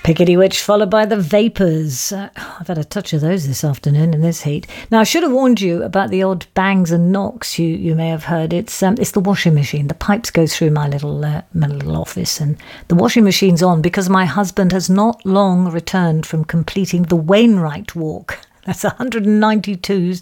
Piggity Witch followed by the Vapors. I've had a touch of those this afternoon in this heat. Now, I should have warned you about the odd bangs and knocks you may have heard. It's the washing machine. The pipes go through my little office, and the washing machine's on because my husband has not long returned from completing the Wainwright Walk. That's 192